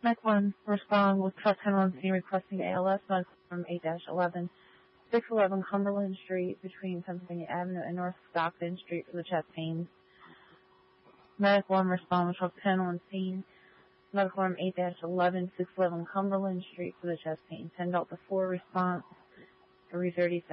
Medic 1, respond with truck 10-1 requesting ALS, medic from 8-11, 611 Cumberland Street between Pennsylvania Avenue and North Stockton Street for the chest pains. Medic 1, respond with truck 10-1 scene. Medic 1 8-11, 611 Cumberland Street for the chest pain. 10 Delta 4 response, 3:37.